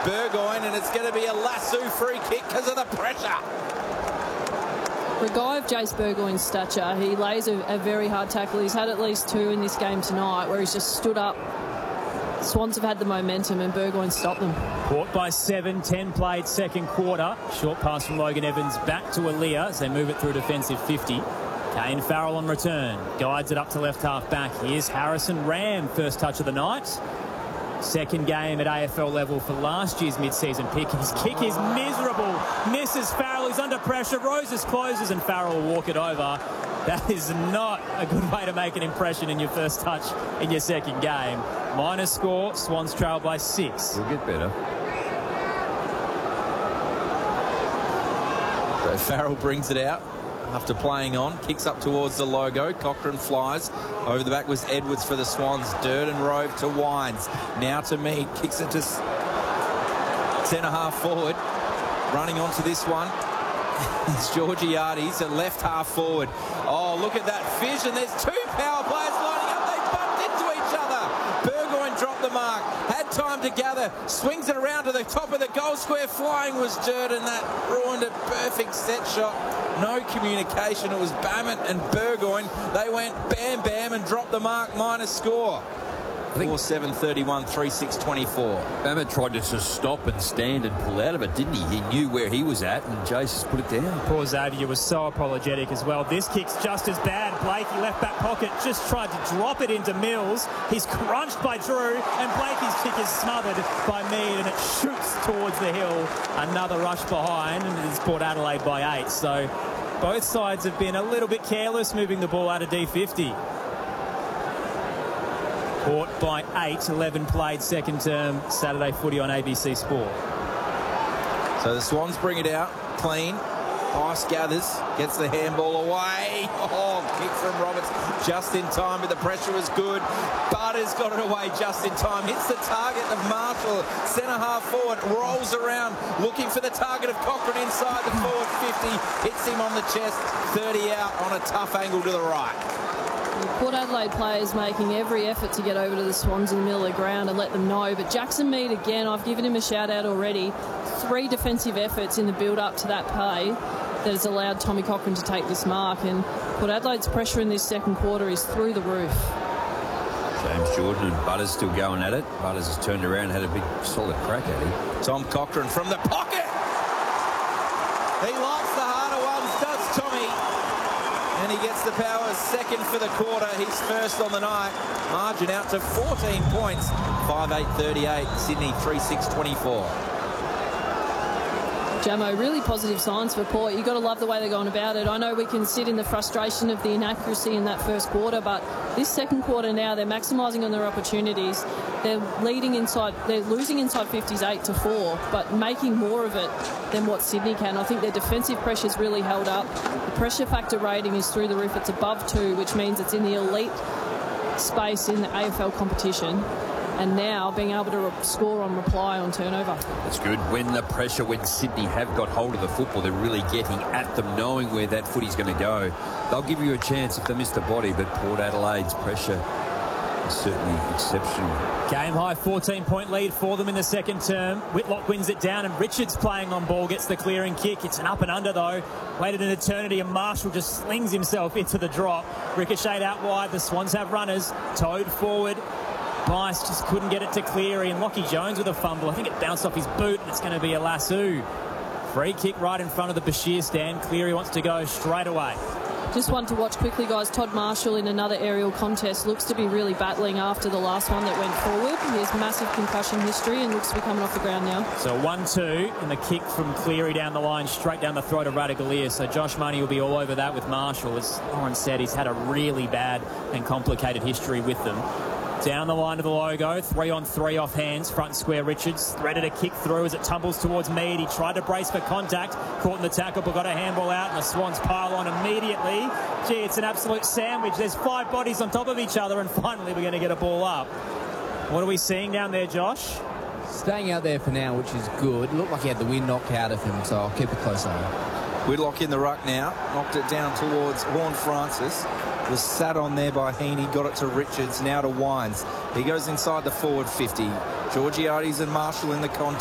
Burgoyne, and it's going to be a lasso free kick because of the pressure. For a guy of Jace Burgoyne's stature, he lays a very hard tackle. He's had at least two in this game tonight where he's just stood up. Swans have had the momentum and Burgoyne stopped them. Port by 7, 10 played second quarter. Short pass from Logan Evans back to Aaliyah as they move it through defensive 50. Kane Farrell on return. Guides it up to left half back. Here's Harrison Ram, first touch of the night. Second game at AFL level for last year's mid-season pick. His kick is miserable. Misses Farrell. He's under pressure. Roses closes and Farrell will walk it over. That is not a good way to make an impression in your first touch in your second game. Minor score. Swans trail by 6. We'll get better. So Farrell brings it out after playing on. Kicks up towards the logo. Cochrane flies. Over the back was Edwards for the Swans. Durden Rove to Wines. Now to Mead. Kicks it to centre half forward. Running onto this one. It's Georgiades at left half forward. Oh, look at that vision. There's two power players lining up. They bumped into each other. Burgoyne dropped the mark. Had time to gather. Swings it around to the top of the goal square. Flying was Durden. That ruined a perfect set shot. No communication. It was Bammett and Burgoyne. They went bam, bam and dropped the mark. Minus score. 4-7-31, 3-6-24. Bammett tried to just stop and stand and pull out of it, didn't he? He knew where he was at, and Jace just put it down. Poor Xavier was so apologetic as well. This kick's just as bad. Blakey left back pocket, just tried to drop it into Mills. He's crunched by Drew, and Blakey's kick is smothered by Mead, and it shoots towards the hill. Another rush behind, and it's Port Adelaide by 8. So both sides have been a little bit careless moving the ball out of D50. Port by 8, 11 played second term Saturday footy on ABC Sport. So the Swans bring it out, clean. Ice gathers, gets the handball away. Oh, kick from Roberts just in time, but the pressure was good. Butters got it away just in time. Hits the target of Marshall, centre half forward, rolls around, looking for the target of Cochrane inside the forward 50. Hits him on the chest, 30 out on a tough angle to the right. Port Adelaide players making every effort to get over to the Swans in the middle of the ground and let them know. But Jackson Mead again, I've given him a shout out already. 3 defensive efforts in the build up to that play that has allowed Tommy Cochrane to take this mark. And Port Adelaide's pressure in this second quarter is through the roof. James Jordan and Butters still going at it. Butters has turned around and had a big solid crack at him. Tom Cochrane from the pocket. He likes the harder ones, does Tommy. And he gets the power second for the quarter. He's first on the night. Margin out to 14 points. 5-8-38. Sydney 3-6-24. Jamo, really positive signs for Port. You've got to love the way they're going about it. I know we can sit in the frustration of the inaccuracy in that first quarter, but this second quarter now, they're maximising on their opportunities. They're leading inside, they're losing inside 50s 8-4, but making more of it than what Sydney can. I think their defensive pressure's really held up. The pressure factor rating is through the roof. It's above 2, which means it's in the elite space in the AFL competition. And now being able to score on reply on turnover. That's good. When Sydney have got hold of the football, they're really getting at them, knowing where that footy's going to go. They'll give you a chance if they miss the body, but Port Adelaide's pressure is certainly exceptional. Game high 14-point lead for them in the second term. Whitlock wins it down and Richards playing on ball gets the clearing kick. It's an up and under though. Waited an eternity and Marshall just slings himself into the drop. Ricocheted out wide. The Swans have runners. Towed forward. Bice just couldn't get it to Cleary, and Lockie Jones with a fumble. I think it bounced off his boot, and it's going to be a lasso. Free kick right in front of the Bashir stand. Cleary wants to go straight away. Just one to watch quickly, guys. Todd Marshall in another aerial contest looks to be really battling after the last one that went forward. He has massive concussion history and looks to be coming off the ground now. So 1-2, and the kick from Cleary down the line, straight down the throat of Radaglia. So Josh Money will be all over that with Marshall. As Lauren said, he's had a really bad and complicated history with them. Down the line to the logo, 3-on-3 off hands, front square Richards, threaded a kick through as it tumbles towards Mead. He tried to brace for contact, caught in the tackle, but got a handball out, and the Swans pile on immediately. Gee, it's an absolute sandwich. There's 5 bodies on top of each other, and finally we're going to get a ball up. What are we seeing down there, Josh? Staying out there for now, which is good. It looked like he had the wind knocked out of him, so I'll keep a close eye. Whitlock in the ruck now, knocked it down towards Horne-Francis. Was sat on there by Heaney, got it to Richards, now to Wines. He goes inside the forward 50. Georgiades and Marshall in the contest.